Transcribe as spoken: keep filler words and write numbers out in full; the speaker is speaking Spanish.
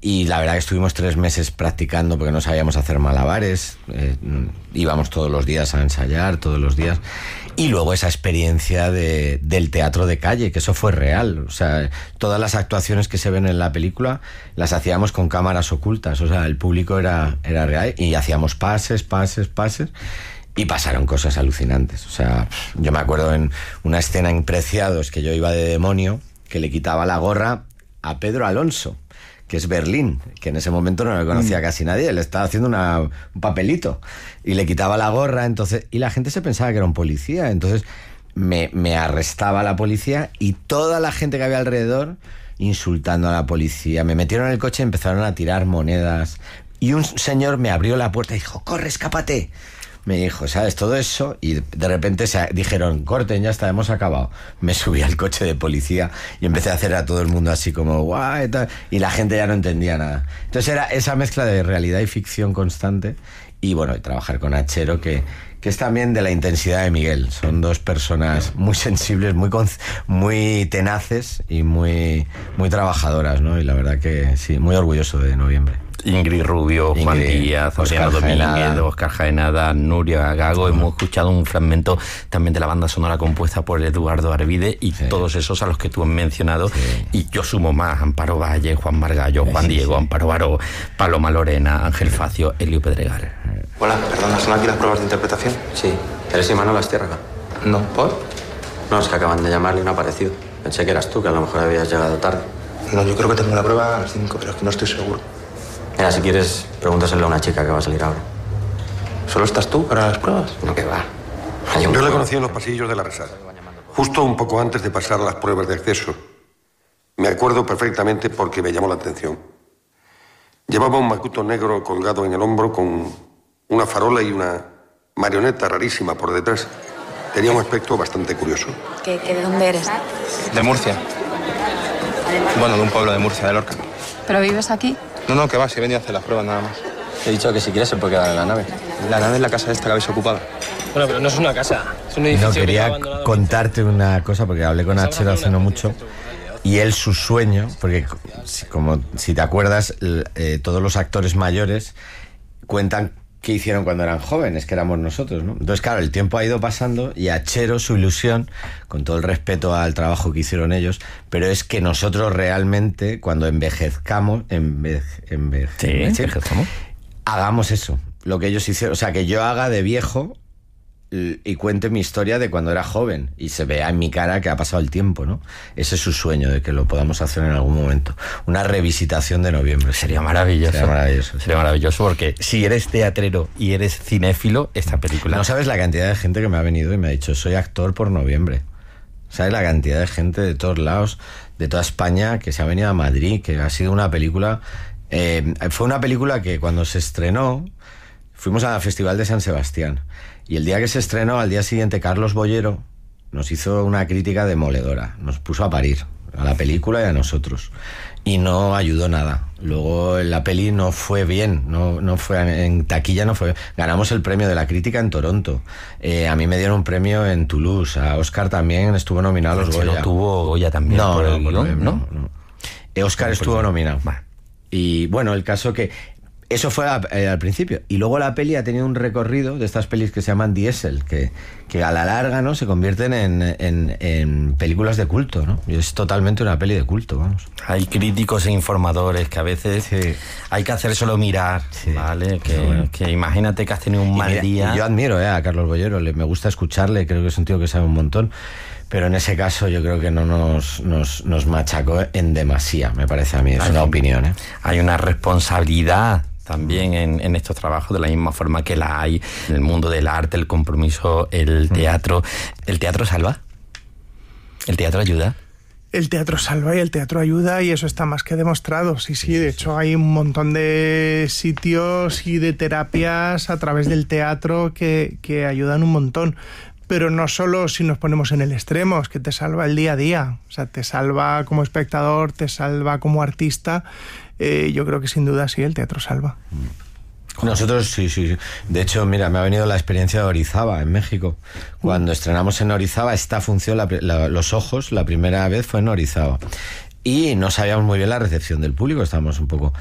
Y la verdad que estuvimos tres meses practicando porque no sabíamos hacer malabares, eh, íbamos todos los días a ensayar, todos los días. Y luego esa experiencia de, del teatro de calle, que eso fue real. O sea, todas las actuaciones que se ven en la película las hacíamos con cámaras ocultas. O sea, el público era, era real y hacíamos pases, pases, pases. Y pasaron cosas alucinantes. O sea, yo me acuerdo en una escena en Preciados que yo iba de demonio, que le quitaba la gorra a Pedro Alonso, que es Berlín, que en ese momento no le conocía casi nadie, él estaba haciendo una, un papelito, y le quitaba la gorra, entonces, y la gente se pensaba que era un policía, entonces me, me arrestaba la policía y toda la gente que había alrededor insultando a la policía, me metieron en el coche y empezaron a tirar monedas, y un señor me abrió la puerta y dijo, corre, escápate. Me dijo, ¿sabes? Todo eso, y de repente se dijeron, corten, ya está, hemos acabado. Me subí al coche de policía y empecé a hacer a todo el mundo así como, guay, y la gente ya no entendía nada. Entonces era esa mezcla de realidad y ficción constante, y bueno, y trabajar con Achero, que, que es también de la intensidad de Miguel. Son dos personas muy sensibles, muy, muy tenaces y muy, muy trabajadoras, ¿no? Y la verdad que sí, muy orgulloso de Noviembre. Ingrid Rubio, Ingrid, Juan Díaz, Adriano Domínguez, Óscar Jaenada, Nuria Gago. Hemos escuchado un fragmento también de la banda sonora compuesta por Eduardo Arvide y sí. todos esos a los que tú has mencionado. Sí. Y yo sumo más: Amparo Valle, Juan Margallo, Juan sí, Diego, sí. Amparo Baró, Paloma Lorena, Ángel Facio, Elio Pedregal. Hola, perdona, ¿son aquí las pruebas de interpretación? Sí. ¿Eres Imanol Astiérraga? No. ¿Por? No, es que acaban de llamarle y no ha aparecido. Pensé que eras tú, que a lo mejor habías llegado tarde. No, yo creo que tengo la prueba a las cinco, pero es que no estoy seguro. Mira, si quieres, pregúntaselo a una chica que va a salir ahora. ¿Solo estás tú para las pruebas? No, que va. Yo le conocí en los pasillos de la Resar, justo un poco antes de pasar las pruebas de acceso. Me acuerdo perfectamente porque me llamó la atención. Llevaba un macuto negro colgado en el hombro con una farola y una marioneta rarísima por detrás. Tenía un aspecto bastante curioso. ¿Qué, qué, ¿De dónde eres? De Murcia. Bueno, de un pueblo de Murcia, de Lorca. ¿Pero vives aquí? No, no, que va, si venía a hacer las pruebas nada más. He dicho que si quieres se puede quedar en la nave. La nave es la casa esta que habéis ocupado. Bueno, pero no es una casa, es un edificio. No, quería que contarte una cosa, porque hablé con Achero hace no mucho, y él, su sueño, porque como si te acuerdas, eh, todos los actores mayores cuentan qué hicieron cuando eran jóvenes, que éramos nosotros, ¿no? Entonces, claro, el tiempo ha ido pasando y Achero, su ilusión, con todo el respeto al trabajo que hicieron ellos, pero es que nosotros realmente, cuando envejezcamos, enve, enve, sí, envejezcamos, hagamos eso, lo que ellos hicieron. O sea, que yo haga de viejo y cuente mi historia de cuando era joven y se vea en mi cara que ha pasado el tiempo, ¿no? Ese es su sueño, de que lo podamos hacer en algún momento. Una revisitación de Noviembre. Sería maravilloso. Sería maravilloso. Sería maravilloso porque si eres teatrero y eres cinéfilo, esta película... No sabes la cantidad de gente que me ha venido y me ha dicho, soy actor por Noviembre. ¿Sabes la cantidad de gente de todos lados, de toda España, que se ha venido a Madrid, que ha sido una película... Eh, fue una película que cuando se estrenó, fuimos al Festival de San Sebastián. Y el día que se estrenó, al día siguiente, Carlos Bollero nos hizo una crítica demoledora. Nos puso a parir a la película y a nosotros. Y no ayudó nada. Luego la peli no fue bien, no, no fue en taquilla, no fue. Ganamos el premio de la crítica en Toronto. Eh, a mí me dieron un premio en Toulouse. A Oscar también estuvo nominado a los Goya. ¿No tuvo Goya también? No, por no, el no, guión, no, ¿no? no. Eh, Oscar no, estuvo nominado. Vale. Y bueno, el caso que... Eso fue a, eh, al principio. Y luego la peli ha tenido un recorrido de estas pelis que se llaman diésel, que, que a la larga, ¿no?, se convierten en, en, en películas de culto, ¿no? Y es totalmente una peli de culto, vamos. Hay críticos e informadores que a veces sí. hay que hacer solo mirar, sí. ¿vale? Que, bueno. que imagínate que has tenido un y mal mira, día. Y yo admiro eh, a Carlos Bollero, le, me gusta escucharle, creo que es un tío que sabe un montón. Pero en ese caso yo creo que no nos, nos, nos machacó en demasía, me parece a mí, es hay, una opinión, ¿eh? Hay una responsabilidad también en, en estos trabajos, de la misma forma que la hay en el mundo del arte, el compromiso, el teatro. ¿El teatro salva? ¿El teatro ayuda? El teatro salva y el teatro ayuda, y eso está más que demostrado. Sí, sí, de hecho hay un montón de sitios y de terapias a través del teatro que, que ayudan un montón. Pero no solo si nos ponemos en el extremo, es que te salva el día a día. O sea, te salva como espectador, te salva como artista. Eh, yo creo que sin duda sí, el teatro salva. Nosotros sí, sí, sí. De hecho, mira, me ha venido la experiencia de Orizaba, en México. Cuando uh. estrenamos en Orizaba esta función, la, la, Los Ojos, la primera vez fue en Orizaba. Y no sabíamos muy bien la recepción del público, estábamos un poco...